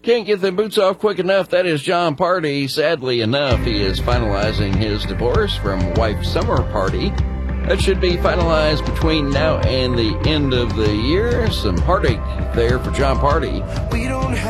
Can't get the boots off quick enough. That is Jon Pardi. Sadly enough, he is finalizing his divorce from wife Summer Pardi. That should be finalized between now and the end of the year. Some heartache there for Jon Pardi. We don't have